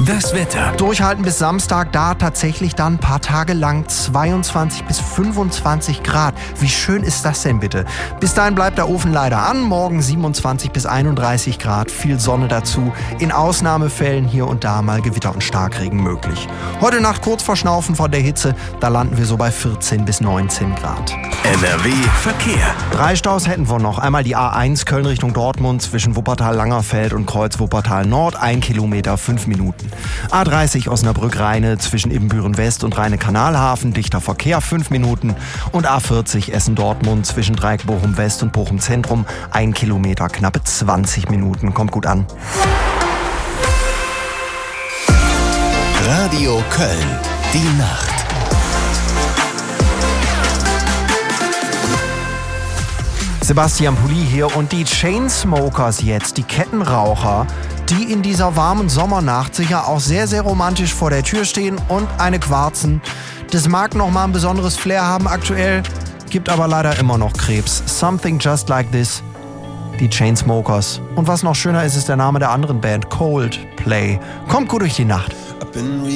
Das Wetter. Durchhalten bis Samstag, da tatsächlich dann ein paar Tage lang 22 bis 25 Grad. Wie schön ist das denn bitte? Bis dahin bleibt der Ofen leider an. Morgen 27 bis 31 Grad, viel Sonne dazu. In Ausnahmefällen hier und da mal Gewitter und Starkregen möglich. Heute Nacht kurz vor Schnaufen von der Hitze, da landen wir so bei 14 bis 19 Grad. NRW Verkehr. 3 Staus hätten wir noch. Einmal die A1 Köln Richtung Dortmund zwischen Wuppertal-Langerfeld und Kreuz Wuppertal Nord, 1 Kilometer, 5 Minuten. A30 Osnabrück-Rheine zwischen Ibbenbüren West und Rheine-Kanalhafen, dichter Verkehr, 5 Minuten. Und A40 Essen-Dortmund zwischen Dreieck Bochum West und Bochum Zentrum, 1 Kilometer, knappe 20 Minuten. Kommt gut an. Radio Köln. Die Nacht. Sebastian Pulli hier und die Chainsmokers jetzt, die Kettenraucher, die in dieser warmen Sommernacht sicher auch sehr, sehr romantisch vor der Tür stehen und eine quarzen. Das mag noch mal ein besonderes Flair haben aktuell, gibt aber leider immer noch Krebs. Something Just Like This, die Chainsmokers. Und was noch schöner ist, ist der Name der anderen Band, Coldplay. Kommt gut durch die Nacht.